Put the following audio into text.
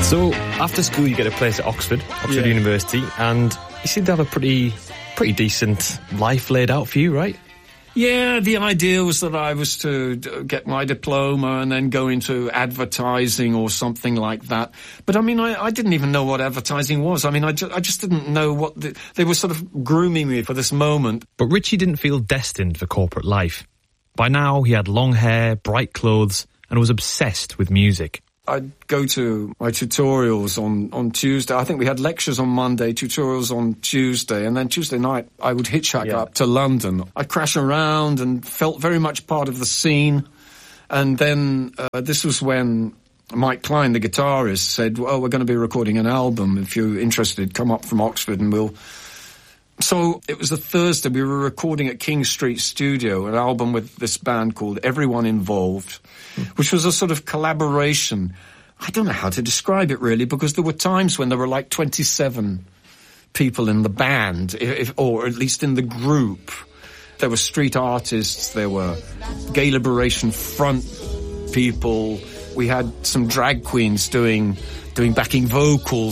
So, after school you get a place at Oxford University, and you seem to have a pretty decent life laid out for you, right? Yeah, the idea was that I was to get my diploma and then go into advertising or something like that. But I mean, I didn't even know what advertising was. I mean, I just didn't know what they were sort of grooming me for this moment. But Richie didn't feel destined for corporate life. By now, he had long hair, bright clothes, and was obsessed with music. I'd go to my tutorials on Tuesday. I think we had lectures on Monday, tutorials on Tuesday, and then Tuesday night I would hitchhike up to London. I'd crash around and felt very much part of the scene. And then this was when Mike Klein, the guitarist, said, well, we're going to be recording an album. If you're interested, come up from Oxford and we'll... So it was a Thursday. We were recording at King Street Studio, an album with this band called Everyone Involved, which was a sort of collaboration. I don't know how to describe it really, because there were times when there were like 27 people in the band, or at least in the group. There were street artists, there were Gay Liberation Front people. We had some drag queens doing backing vocals.